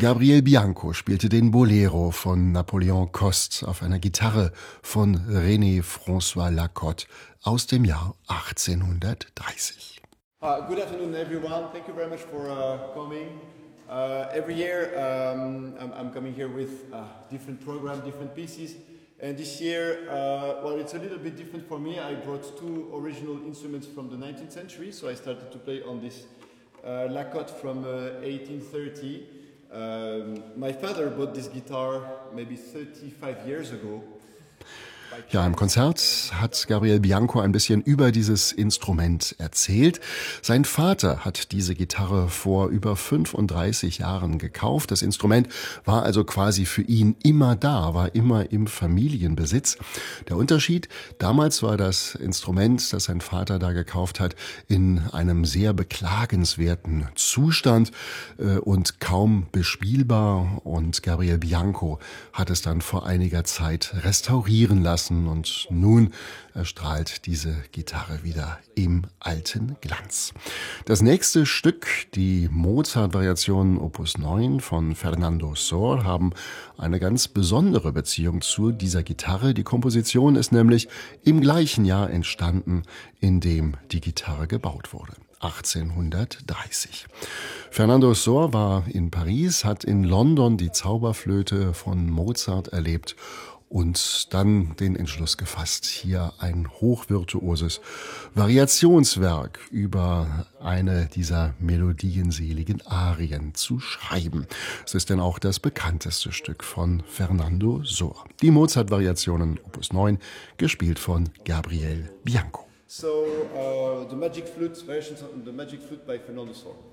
Gabriel Bianco spielte den Bolero von Napoléon Coste auf einer Gitarre von René François Lacotte aus dem Jahr 1830. Good afternoon, everyone. Thank you very much for coming. Every year I'm coming here with different program, different pieces. And this year, well, it's a little bit different for me. I brought two original instruments from the 19th century. So I started to play on this Lacotte from 1830. My father bought this guitar maybe 35 years ago. Ja, im Konzert hat Gabriel Bianco ein bisschen über dieses Instrument erzählt. Sein Vater hat diese Gitarre vor über 35 Jahren gekauft. Das Instrument war also quasi für ihn immer da, war immer im Familienbesitz. Der Unterschied, damals war das Instrument, das sein Vater da gekauft hat, in einem sehr beklagenswerten Zustand und kaum bespielbar. Und Gabriel Bianco hat es dann vor einiger Zeit restaurieren lassen. Und nun erstrahlt diese Gitarre wieder im alten Glanz. Das nächste Stück, die Mozart-Variationen Opus 9 von Fernando Sor, haben eine ganz besondere Beziehung zu dieser Gitarre. Die Komposition ist nämlich im gleichen Jahr entstanden, in dem die Gitarre gebaut wurde. 1830. Fernando Sor war in Paris, hat in London die Zauberflöte von Mozart erlebt und dann den Entschluss gefasst, hier ein hochvirtuoses Variationswerk über eine dieser melodienseligen Arien zu schreiben. Es ist denn auch das bekannteste Stück von Fernando Sor. Die Mozart-Variationen Opus 9, gespielt von Gabriel Bianco. So the Magic Flute versions of the Magic Flute by Fernando Sor.